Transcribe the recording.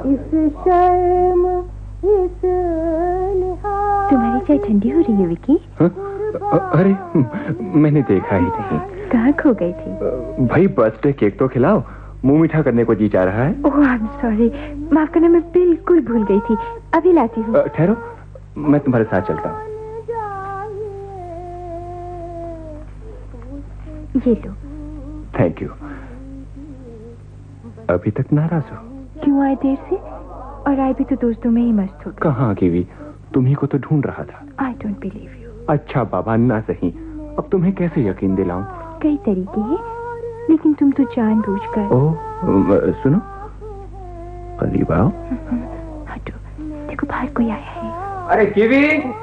इस शर्म इस तुम्हारी चाय ठंडी हो रही है विकी? अरे मैंने देखा ही नहीं। कहाँ खो गई थी? भाई बर्थडे केक तो खिलाओ, मुंह मीठा करने को जी चाह रहा है। ओह आई एम सॉरी, माफ करना, मैं बिल्कुल भूल गई थी, अभी लाती हूँ। ठहरो, मैं तुम्हारे साथ चलता हूँ। ये लो। Thank you. अभी तक नाराज हो? क्यों आए देर से? और आए भी तो दोस्तों में ही मस्त हो। कहाँ कीवी, तुम्ही को तो ढूंढ रहा था। I don't believe you. अच्छा बाबा ना सही, अब तुम्हें कैसे यकीन दिलाऊं? कई तरीके हैं, लेकिन तुम तो जानबूझकर। ओह सुनो, करीब आओ। हटो, देखो बाहर कोई आया है। अरे कीवी।